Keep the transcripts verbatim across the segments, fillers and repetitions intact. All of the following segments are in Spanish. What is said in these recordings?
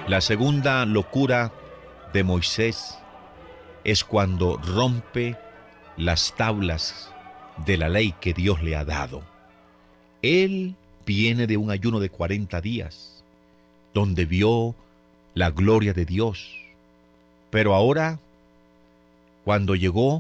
La segunda locura de Moisés es cuando rompe las tablas de la ley que Dios le ha dado. Él viene de un ayuno de cuarenta días, donde vio la gloria de Dios. Pero ahora, cuando llegó,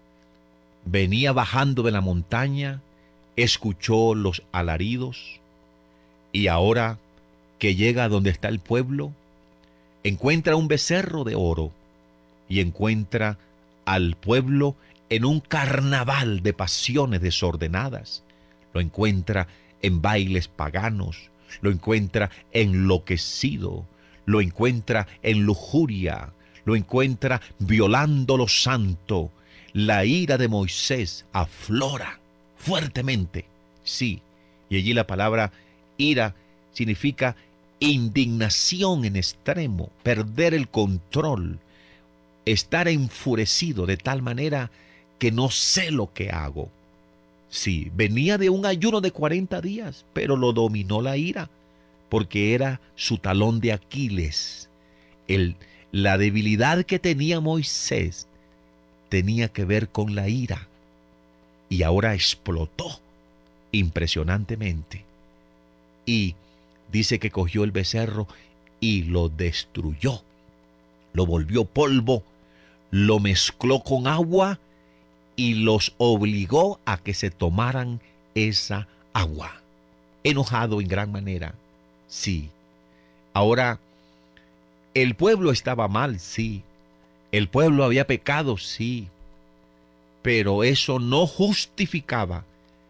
venía bajando de la montaña, escuchó los alaridos, y ahora que llega a donde está el pueblo, encuentra un becerro de oro y encuentra al pueblo en un carnaval de pasiones desordenadas. Lo encuentra en bailes paganos, lo encuentra enloquecido, lo encuentra en lujuria, lo encuentra violando lo santo. La ira de Moisés aflora fuertemente. Sí, y allí la palabra ira significa indignación en extremo, perder el control, estar enfurecido de tal manera que no sé lo que hago. Sí, venía de un ayuno de cuarenta días, pero lo dominó la ira, porque era su talón de Aquiles. El, la debilidad que tenía Moisés tenía que ver con la ira, y ahora explotó impresionantemente. Y dice que cogió el becerro y lo destruyó, lo volvió polvo, lo mezcló con agua y los obligó a que se tomaran esa agua. Enojado en gran manera, sí. Ahora, el pueblo estaba mal, sí. El pueblo había pecado, sí. Pero eso no justificaba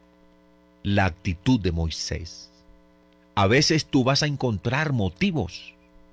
la actitud de Moisés. A veces tú vas a encontrar motivos,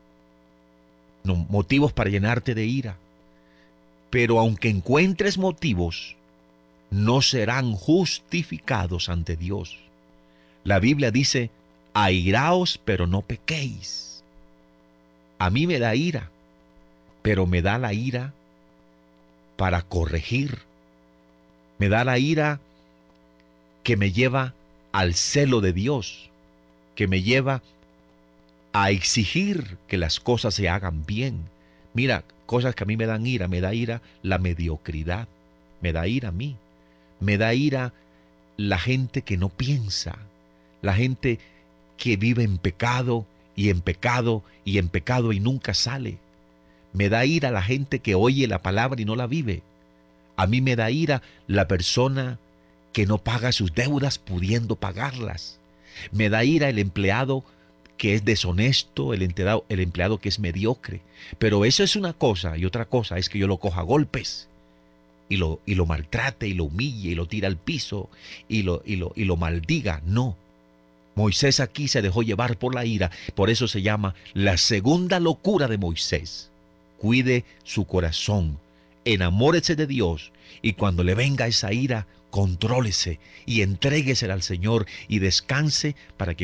no, motivos para llenarte de ira. Pero aunque encuentres motivos, no serán justificados ante Dios. La Biblia dice, airaos, pero no pequéis. A mí me da ira, pero me da la ira para corregir. Me da la ira que me lleva al celo de Dios, que me lleva a exigir que las cosas se hagan bien. Mira, cosas que a mí me dan ira, me da ira la mediocridad, me da ira a mí, me da ira la gente que no piensa, la gente que vive en pecado y en pecado y en pecado y nunca sale. Me da ira la gente que oye la palabra y no la vive. A mí me da ira la persona que no paga sus deudas pudiendo pagarlas. Me da ira el empleado que es deshonesto, el empleado, el empleado que es mediocre. Pero eso es una cosa, y otra cosa es que yo lo coja a golpes y lo, y lo maltrate y lo humille y lo tire al piso y lo, y, lo, y lo maldiga. No. Moisés aquí se dejó llevar por la ira, por eso se llama la segunda locura de Moisés. Cuide su corazón, enamórese de Dios, y cuando le venga esa ira, contrólese y entréguesela al Señor y descanse para que